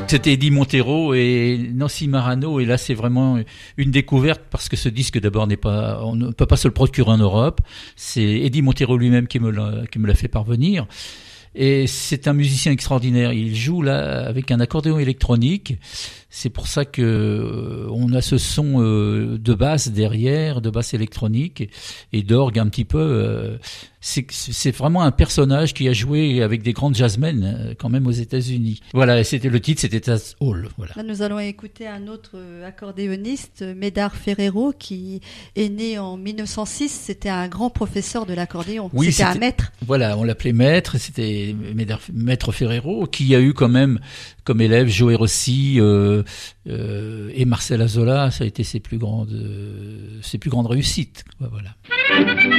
C'était Eddie Montero et Nancy Marano, et là c'est vraiment une découverte parce que ce disque d'abord on ne peut pas se le procurer en Europe. C'est Eddie Montero lui-même qui me l'a fait parvenir. Et c'est un musicien extraordinaire. Il joue là avec un accordéon électronique. C'est pour ça que on a ce son de basse derrière, de basse électronique et d'orgue un petit peu. C'est vraiment un personnage qui a joué avec des grandes jazzmen quand même aux États-Unis. Voilà, le titre, c'était Jazz Hall. Voilà. Là, nous allons écouter un autre accordéoniste, Médard Ferrero, qui est né en 1906. C'était un grand professeur de l'accordéon. Oui, c'était un maître. Voilà, on l'appelait maître. C'était Maître Ferrero, qui a eu quand même comme élève Joe Rossi et Marcel Azola. Ça a été ses plus grandes réussites. Voilà.